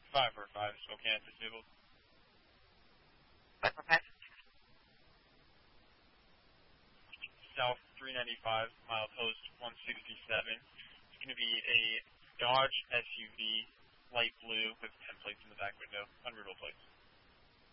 545 Spokane disabled. 545? South 395, milepost 167. It's going to be a Dodge SUV, light blue, with 10 plates in the back window, unreadable plates.